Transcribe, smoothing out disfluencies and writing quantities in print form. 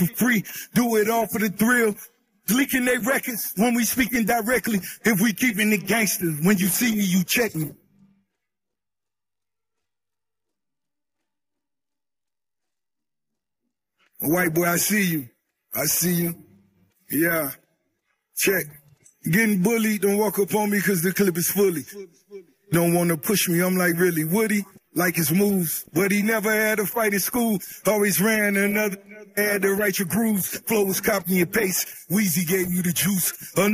free, do it all for the thrill. Leaking their records when we speaking directly. If we keeping it gangsters, when you see me, you check me. White boy, I see you. I see you. Yeah. Check. Getting bullied, don't walk up on me because the clip is fully. Don't want to push me, I'm like, really, Woody? Like his moves, but he never had a fight in school. Always ran another, had to write your grooves. Flow was copy and paste. Weezy gave you the juice.